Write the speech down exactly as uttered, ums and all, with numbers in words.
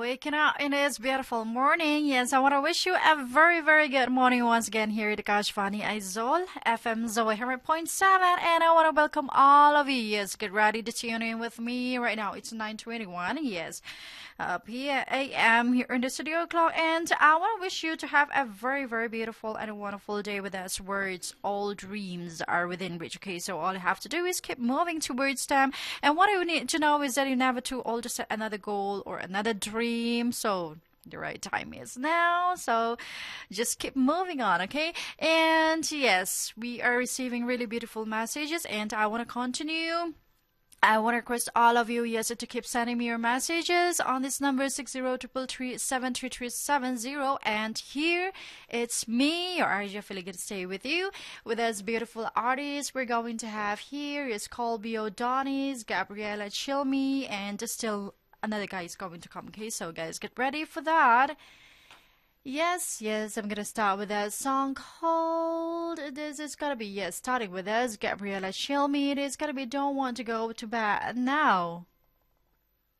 waking up in this beautiful morning. Yes, I want to wish you a very, very good morning once again here at Kashvani Aizol, F M Zoe one hundred point seven, and I want to welcome all of you. Yes, get ready to tune in with me right now. It's nine twenty-one. Yes, uh, p m here in the studio clock, and I want to wish you to have a very, very beautiful and a wonderful day with us, where it's all dreams are within reach. Okay, so all you have to do is keep moving towards them, and what you need to know is that you're never too old to set another goal or another dream. So the right time is now. So just keep moving on, okay? And yes, we are receiving really beautiful messages, and I want to continue. I want to request all of you, yes, to keep sending me your messages on this number six zero three three seven three three seven zero. And here it's me, your R J, feeling good to stay with you with this beautiful artist. We're going to have here is Colby O'Donis, Gabriella Chilmi, and just still another guy is going to come. Okay, so guys, get ready for that. Yes, yes, I'm gonna start with a song called, this is gonna be, yes, starting with us, Gabriella Chilmi. It is gonna be Don't Want to Go to Bed Now.